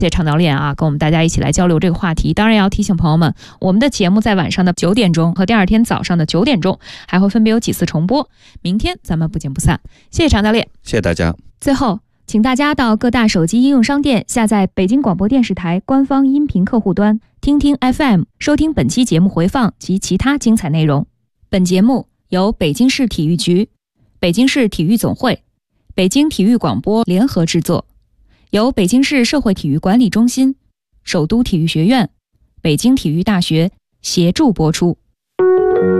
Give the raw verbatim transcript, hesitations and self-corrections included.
谢谢常教练啊，跟我们大家一起来交流这个话题。当然也要提醒朋友们，我们的节目在晚上的九点钟和第二天早上的九点钟还会分别有几次重播。明天咱们不见不散。谢谢常教练， 谢谢大家。 最后，请大家到各大手机应用商店下载北京广播电视台官方音频客户端，听听 F M， 收听本期节目回放及其他精彩内容。本节目由北京市体育局、北京市体育总会、北京体育广播联合制作，由北京市社会体育管理中心、首都体育学院、北京体育大学协助播出。